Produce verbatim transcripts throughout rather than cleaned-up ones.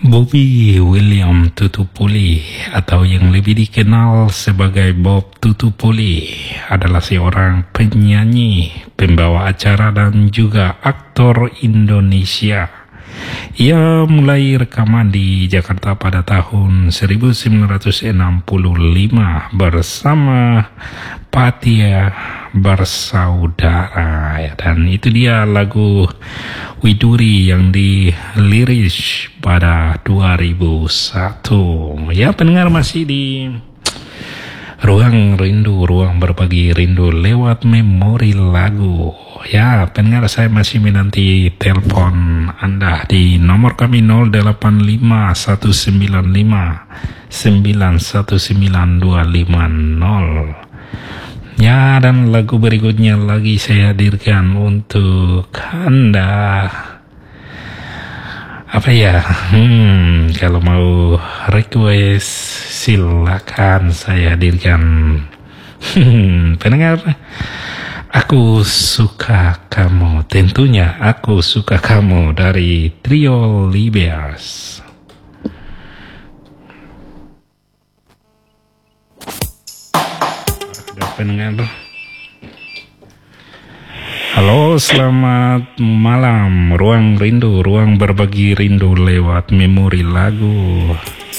Bobby William Tutupuli atau yang lebih dikenal sebagai Bob Tutupuli adalah seorang penyanyi, pembawa acara dan juga aktor Indonesia. Ia mulai rekaman di Jakarta pada tahun seribu sembilan ratus enam puluh lima bersama Patia Bersaudara, dan itu dia lagu Widuri yang diliris pada dua ribu satu. Ya, pendengar masih di Ruang Rindu, ruang berbagi rindu lewat memori lagu. Ya, pendengar, saya masih menanti telepon Anda di nomor kami nol delapan lima satu sembilan lima sembilan satu sembilan dua lima nol. Ya, dan lagu berikutnya lagi saya hadirkan untuk Anda. Apa ya? Hmm, kalau mau request silakan saya hadirkan. Hmm, pendengar, Aku Suka Kamu. Tentunya Aku Suka Kamu dari Trio Libeas. Ada pendengar. Halo, selamat malam. Ruang Rindu, ruang berbagi rindu lewat memori lagu.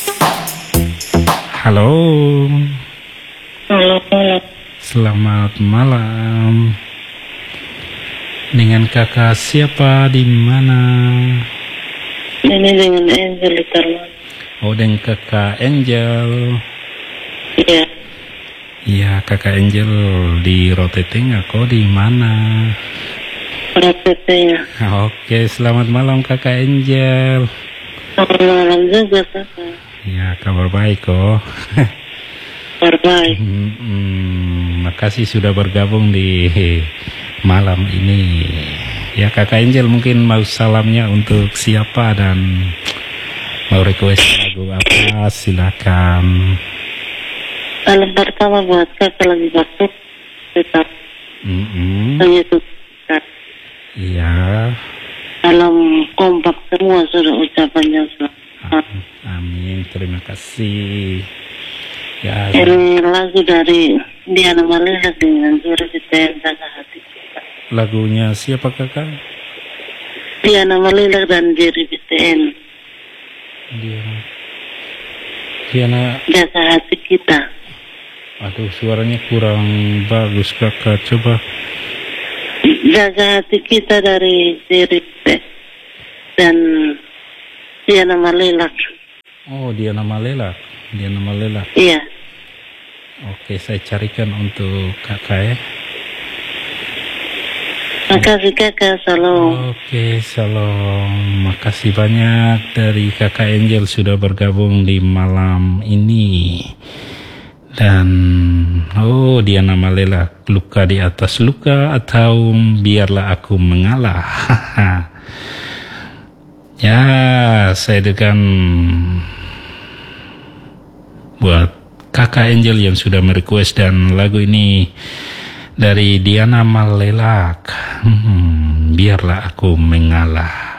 Halo. Halo, halo. Selamat malam. Dengan kakak siapa di mana? Ini dengan Angel di Tarman. Oh, dengan kakak Angel. Iya. Iya, kakak Angel di Roteteng. Kau di mana? Roteteng. Oke, selamat malam kakak Angel. Selamat malam juga kakak. Ya, kabar baik kok. Kabar baik. Hmm, hmm, makasih sudah bergabung di malam ini. Ya, kakak Angel mungkin mau salamnya untuk siapa dan mau request lagu apa, silakan. Salam pertama buat kakak lagi waktu tetap Mm-mm. hanya itu. Iya. Salam kompak semua sudah ucapannya selamat. Amin, terima kasih. Ya, Ini lagu dari Diana Malila dengan Zuri Vitaen Jaga Hati Kita. lagunya siapa kakak? Diana Malila dan Zuri Vitaen Dia, Diana. Jaga Hati Kita. Aduh, suaranya kurang bagus kakak. Coba. Jaga Hati Kita dari Zuri Vitaen dan Diana Malila. Oh, Diana Malelak. Diana Malelak. Iya. Oke, saya carikan untuk kakak ya. Makasih kakak, salam. Oke, salam. Makasih banyak dari kakak Angel sudah bergabung di malam ini. Dan oh, Diana Malelak, luka di atas luka atau biarlah aku mengalah. Ya, saya dengan buat kakak Angel yang sudah merequest, dan lagu ini dari Diana Malelak. Hmm, biarlah aku mengalah.